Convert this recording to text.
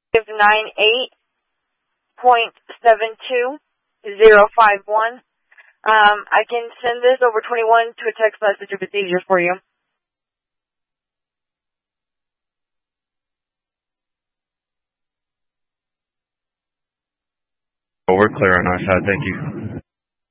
98.72051. I can send this over 21 to a text message if it's easier for you. Oh, we're clear on our side. Thank you.